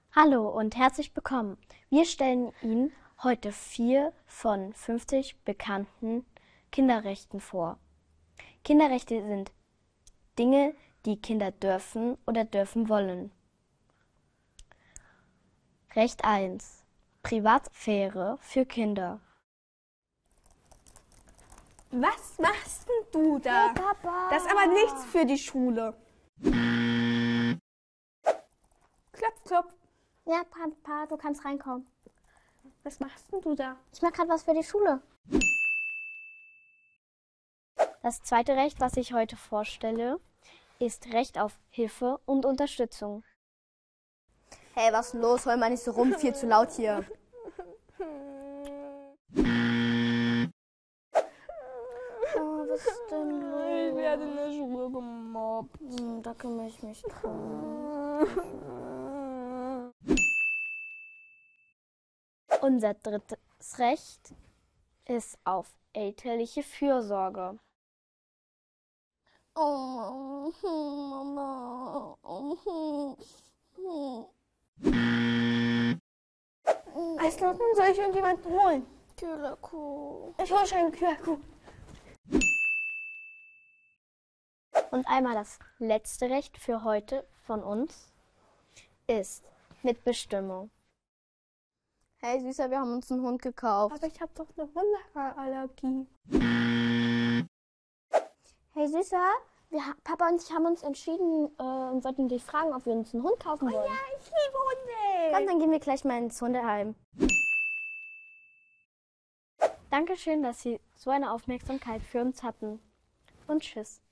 Hallo und herzlich willkommen. Wir stellen Ihnen heute 4 von 50 bekannten Kinderrechten vor. Kinderrechte sind Dinge, die Kinder dürfen oder dürfen wollen. Recht 1. Privatsphäre für Kinder. Was machst denn du da? Hey, Papa. Das ist aber nichts für die Schule. Klopf, klopf. Ja, Papa, du kannst reinkommen. Was machst denn du da? Ich mache gerade was für die Schule. Das zweite Recht, was ich heute vorstelle, ist Recht auf Hilfe und Unterstützung. Hey, was ist denn los? Heul mal nicht so rum, viel zu laut hier. Oh, was ist denn los? Ich werde in der Schule gemobbt. Da kümmere ich mich drum. Unser drittes Recht ist auf elterliche Fürsorge. Eiskloppen, soll ich irgendjemanden holen? Kühlerkuh. Ich hole schon einen Kühlakku. Und einmal das letzte Recht für heute von uns ist Mitbestimmung. Hey Süßer, wir haben uns einen Hund gekauft. Aber ich habe doch eine Hundeallergie. Hey Süßer, Papa und ich haben uns entschieden und wollten dich fragen, ob wir uns einen Hund kaufen wollen. Ja, ich liebe Hunde. Komm, dann gehen wir gleich mal ins Hundeheim. Dankeschön, dass Sie so eine Aufmerksamkeit für uns hatten. Und tschüss.